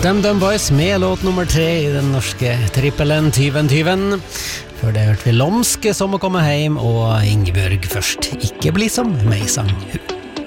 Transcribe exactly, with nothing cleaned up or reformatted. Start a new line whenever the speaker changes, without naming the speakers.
Dum Dum Boys med låt nummer tre i den norske trippelen tyven tyven. Før det hørte vi Lomske som å komme hjem, og Ingebjørg først. Ikke bli som meg sang hun.